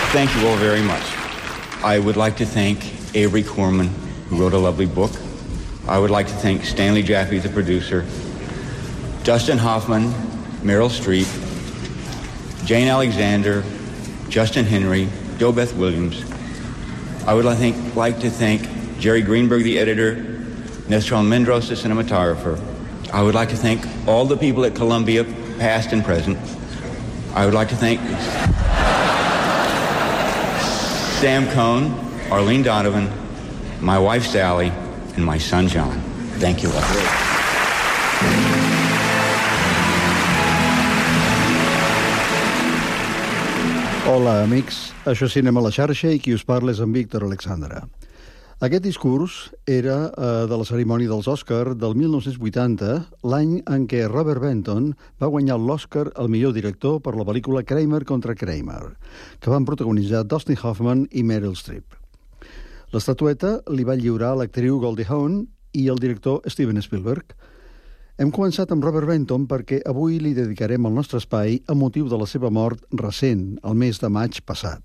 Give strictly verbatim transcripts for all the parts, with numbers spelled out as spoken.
Thank you all very much. I would like to thank Avery Corman, who wrote a lovely book. I would like to thank Stanley Jaffe, the producer, Dustin Hoffman, Meryl Streep, Jane Alexander, Justin Henry, JoBeth Williams. I would like to thank, like to thank Jerry Greenberg, the editor, Nestor Mendros, the cinematographer. I would like to thank all the people at Columbia, past and present. I would like to thank Sam Cohn, Arlene Donovan, my wife Sally, and my son John. Thank you all. Hola, amics. Això és Cinema a la xarxa i qui us parla és en Víctor Alexandra. Aquest discurs era eh, de la cerimònia dels Òscar del mil nou-cents vuitanta, l'any en què Robert Benton va guanyar l'Òscar al millor director per la pel·lícula Kramer contra Kramer, que van protagonitzar Dustin Hoffman i Meryl Streep. L'estatueta li va lliurar l'actriu Goldie Hawn i el director Steven Spielberg. Hem començat amb Robert Benton perquè avui li dedicarem el nostre espai a motiu de la seva mort recent, el mes de maig passat.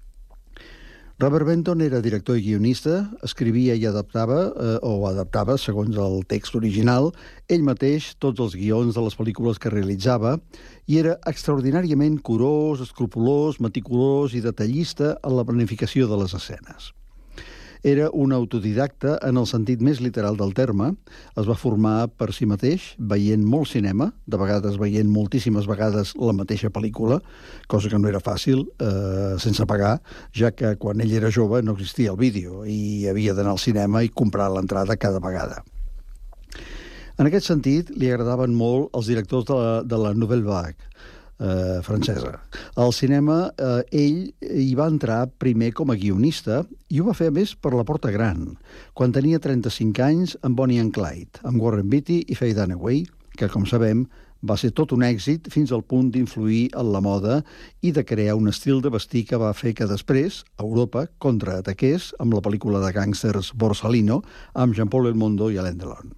Robert Benton era director i guionista, escrivia i adaptava, eh, o adaptava, segons el text original, ell mateix tots els guions de les pel·lícules que realitzava, i era extraordinàriament curós, escrupolós, meticulós i detallista en la planificació de les escenes. Era un autodidacta en el sentit més literal del terme, es va formar per si mateix, veient molt cinema, de vegades veient moltíssimes vegades la mateixa pel·lícula, cosa que no era fàcil, eh, sense pagar, ja que quan ell era jove no existia el vídeo i havia d'anar al cinema i comprar l'entrada cada vegada. En aquest sentit, li agradaven molt els directors de la, de la Nouvelle Vague, Eh, francesa. Al cinema eh, ell hi va entrar primer com a guionista i ho va fer a més per la porta gran, quan tenia trenta-cinc anys amb Bonnie and Clyde, amb Warren Beatty i Faye Dunaway, que, com sabem, va ser tot un èxit fins al punt d'influir en la moda i de crear un estil de vestir que va fer que després Europa contraataqués amb la pel·lícula de gàngsters Borsalino amb Jean-Paul Belmondo i Alain Delon.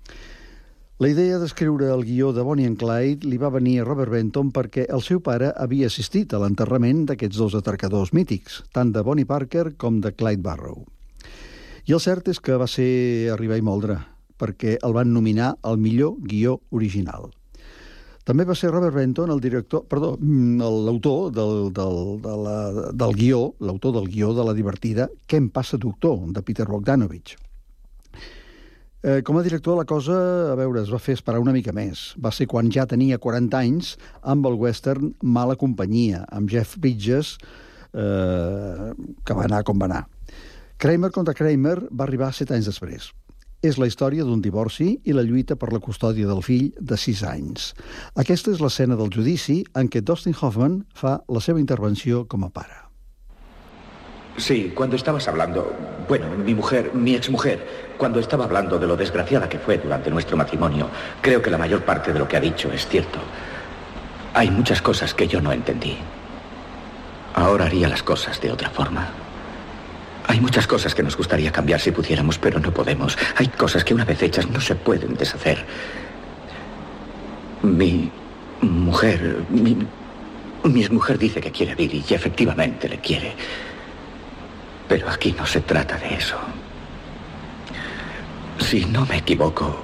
La idea d'escriure el guió de Bonnie and Clyde li va venir a Robert Benton perquè el seu pare havia assistit a l'enterrament d'aquests dos atracadors mítics, tant de Bonnie Parker com de Clyde Barrow. I el cert és que va ser arribar i moldre, perquè el van nominar al millor guió original. També va ser Robert Benton el director, perdó, l'autor del, del, de la, del guió, l'autor del guió de la divertida Què em passa, doctor?, de Peter Bogdanovich. Eh, com a director, la cosa, a veure, es va fer esperar una mica més. Va ser quan ja tenia quaranta anys amb el western Mala companyia, amb Jeff Bridges, eh, que va anar com va anar. Kramer contra Kramer va arribar set anys després. És la història d'un divorci i la lluita per la custòdia del fill de sis anys. Aquesta és l'escena del judici en què Dustin Hoffman fa la seva intervenció com a pare. Sí, cuando estabas hablando, bueno, mi mujer, mi exmujer, cuando estaba hablando de lo desgraciada que fue durante nuestro matrimonio, creo que la mayor parte de lo que ha dicho es cierto. Hay muchas cosas que yo no entendí. Ahora haría las cosas de otra forma. Hay muchas cosas que nos gustaría cambiar si pudiéramos, pero no podemos. Hay cosas que una vez hechas no se pueden deshacer. Mi mujer, mi, mi exmujer dice que quiere a Billy y efectivamente le quiere. Pero aquí no se trata de eso. Si no me equivoco,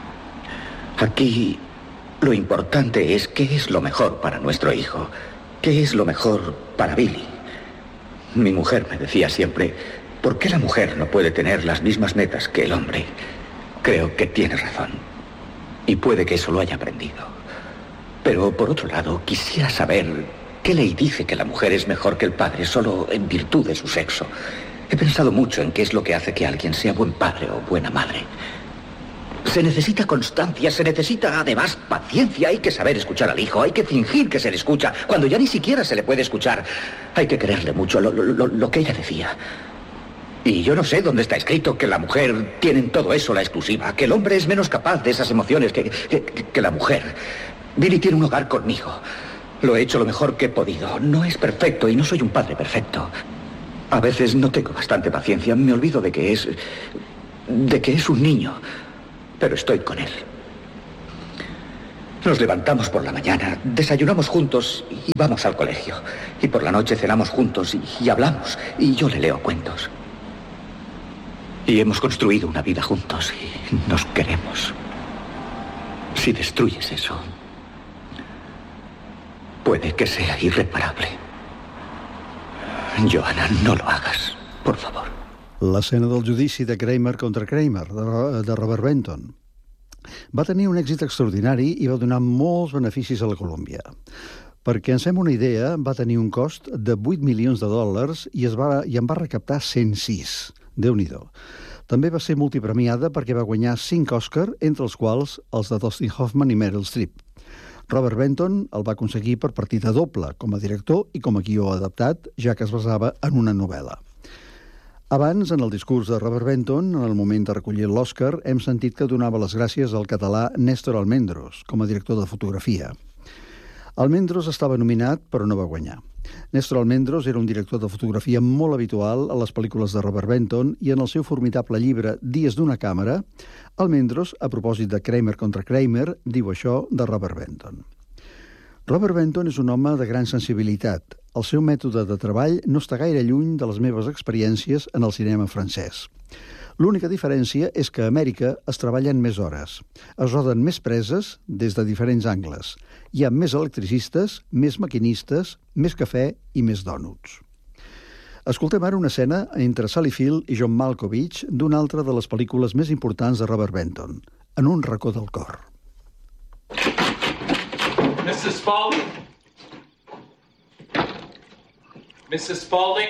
aquí lo importante es qué es lo mejor para nuestro hijo, qué es lo mejor para Billy. Mi mujer me decía siempre, ¿por qué la mujer no puede tener las mismas metas que el hombre? Creo que tiene razón. Y puede que eso lo haya aprendido. Pero, por otro lado, quisiera saber ¿qué ley dice que la mujer es mejor que el padre solo en virtud de su sexo? He pensado mucho en qué es lo que hace que alguien sea buen padre o buena madre. Se necesita constancia, se necesita además paciencia. Hay que saber escuchar al hijo, hay que fingir que se le escucha, cuando ya ni siquiera se le puede escuchar. Hay que quererle mucho, lo, lo, lo que ella decía. Y yo no sé dónde está escrito que la mujer tiene en todo eso la exclusiva, que el hombre es menos capaz de esas emociones que, que, que la mujer. Billy tiene un hogar conmigo. Lo he hecho lo mejor que he podido. No es perfecto y no soy un padre perfecto. A veces no tengo bastante paciencia. Me olvido de que es... de que es un niño. Pero estoy con él. Nos levantamos por la mañana, desayunamos juntos y vamos al colegio. Y por la noche cenamos juntos y, y hablamos. Y yo le leo cuentos. Y hemos construido una vida juntos y nos queremos. Si destruyes eso, puede que sea irreparable. Joanna, no lo hagas, por favor. L'escena del judici de Kramer contra Kramer, de, de Robert Benton. Va tenir un èxit extraordinari i va donar molts beneficis a la Colòmbia. Perquè ens fem una idea, va tenir un cost de vuit milions de dòlars i, es va, i en va recaptar cent sis. Déu-n'hi-do. També va ser multipremiada perquè va guanyar cinc Òscar, entre els quals els de Dustin Hoffman i Meryl Streep. Robert Benton el va aconseguir per partida doble, com a director i com a guió adaptat, ja que es basava en una novel·la. Abans, en el discurs de Robert Benton, en el moment de recollir l'Òscar, hem sentit que donava les gràcies al català Néstor Almendros, com a director de fotografia. Almendros estava nominat, però no va guanyar. Néstor Almendros era un director de fotografia molt habitual a les pel·lícules de Robert Benton i en el seu formidable llibre Dies d'una càmera, Almendros, a propòsit de Kramer contra Kramer, diu això de Robert Benton. Robert Benton és un home de gran sensibilitat. El seu mètode de treball no està gaire lluny de les meves experiències en el cinema francès. L'única diferència és que a Amèrica es treballen més hores, es roden més preses des de diferents angles, hi ha més electricistes, més maquinistes, més cafè i més dònuts. Escoltem ara una escena entre Sally Field i John Malkovich d'una altra de les pel·lícules més importants de Robert Benton, En un racó del cor. Missus Spaulding? Missus Spaulding?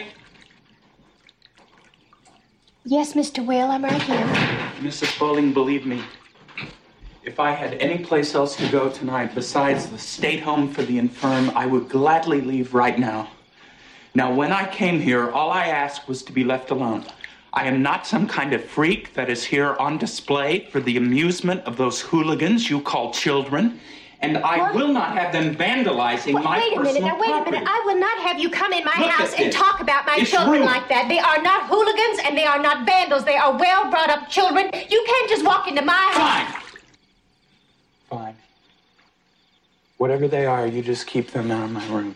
Yes, Mister Whale, I'm right here. Missus Spaulding, believe me, if I had any place else to go tonight besides the state home for the infirm, I would gladly leave right now. Now, when I came here, all I asked was to be left alone. I am not some kind of freak that is here on display for the amusement of those hooligans you call children. And I What? will not have them vandalizing Wait, my wait a personal minute, now wait a property. minute. I will not have you come in my Look house at and this. talk about my It's children rude. like that. They are not hooligans and they are not vandals. They are well-brought-up children. You can't just walk into my house. Fine. Fine. Whatever they are, you just keep them out of my room.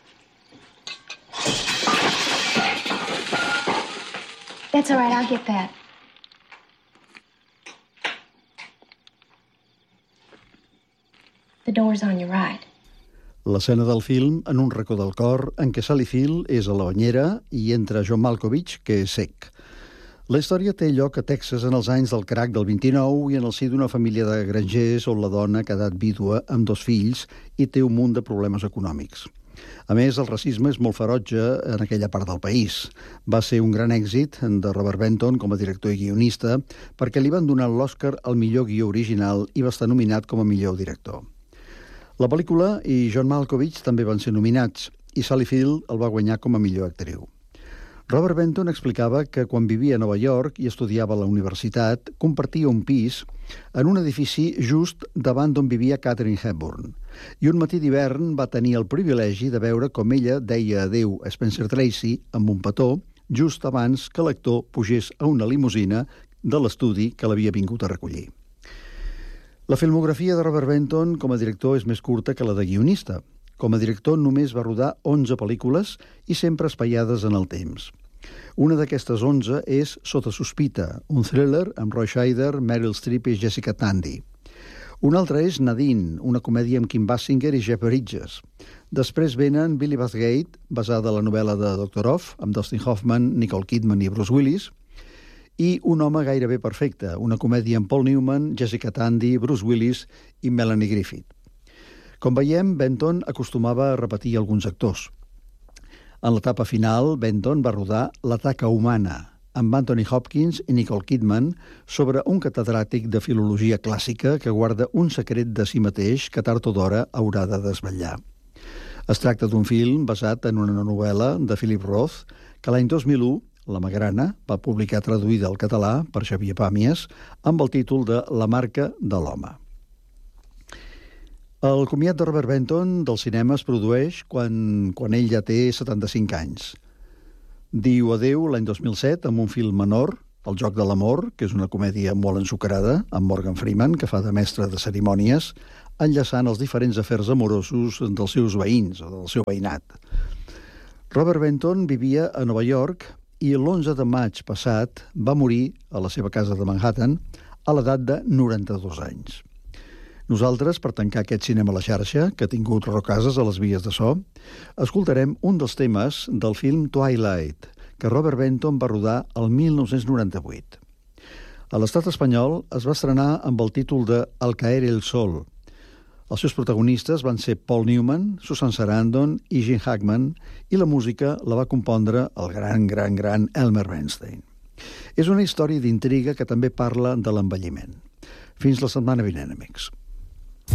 That's all right, I'll get that. The door's on your right. L'escena del film En un racó del cor, en què Sally Field és a la banyera i entra John Malkovich, que és cec. La història té lloc a Texas en els anys del crac del vint-i-nou i en el si d'una família de grangers on la dona ha quedat vídua amb dos fills i té un munt de problemes econòmics. A més, el racisme és molt ferotge en aquella part del país. Va ser un gran èxit de Robert Benton com a director i guionista perquè li van donar l'Òscar al millor guió original i va estar nominat com a millor director. La pel·lícula i John Malkovich també van ser nominats i Sally Field el va guanyar com a millor actriu. Robert Benton explicava que quan vivia a Nova York i estudiava a la universitat, compartia un pis en un edifici just davant d'on vivia Katharine Hepburn. I un matí d'hivern va tenir el privilegi de veure com ella deia adéu a Spencer Tracy amb un petó just abans que l'actor pugés a una limusina de l'estudi que l'havia vingut a recollir. La filmografia de Robert Benton com a director és més curta que la de guionista. Com a director només va rodar onze pel·lícules i sempre espaiades en el temps. Una d'aquestes onze és Sota sospita, un thriller amb Roy Scheider, Meryl Streep i Jessica Tandy. Una altra és Nadine, una comèdia amb Kim Basinger i Jeff Bridges. Després venen Billy Bathgate, basada en la novel·la de doctor Off, amb Dustin Hoffman, Nicole Kidman i Bruce Willis, i Un home gairebé perfecte, una comèdia amb Paul Newman, Jessica Tandy, Bruce Willis i Melanie Griffith. Com veiem, Benton acostumava a repetir alguns actors. En l'etapa final, Benton va rodar La taca humana, amb Anthony Hopkins i Nicole Kidman, sobre un catedràtic de filologia clàssica que guarda un secret de si mateix que tard o d'hora haurà de desvetllar. Es tracta d'un film basat en una novel·la de Philip Roth que l'any dos mil u La Magrana va publicar traduïda al català per Xavier Pàmies amb el títol de La marca de l'home. El comiat de Robert Benton del cinema es produeix quan, quan ell ja té setanta-cinc anys. Diu adéu l'any dos mil set amb un film menor, El joc de l'amor, que és una comèdia molt ensucrada, amb Morgan Freeman, que fa de mestre de cerimònies, enllaçant els diferents afers amorosos dels seus veïns o del seu veïnat. Robert Benton vivia a Nova York i l'onze de maig passat va morir a la seva casa de Manhattan a l'edat de noranta-dos anys. Nosaltres, per tancar aquest cinema a la xarxa, que ha tingut rocases a les vies de so, escoltarem un dels temes del film Twilight, que Robert Benton va rodar el mil nou-cents noranta-vuit. A l'estat espanyol es va estrenar amb el títol de Al caer el sol. Els seus protagonistes van ser Paul Newman, Susan Sarandon i Gene Hackman, i la música la va compondre el gran, gran, gran Elmer Bernstein. És una història d'intriga que també parla de l'envelliment. Fins la setmana vinent, amics.